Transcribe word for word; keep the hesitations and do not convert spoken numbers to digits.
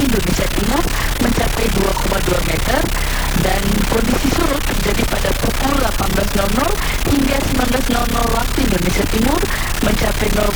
Indonesia Timur mencapai dua koma dua meter, dan kondisi surut terjadi pada pukul delapan belas hingga sembilan belas waktu Indonesia Timur mencapai nol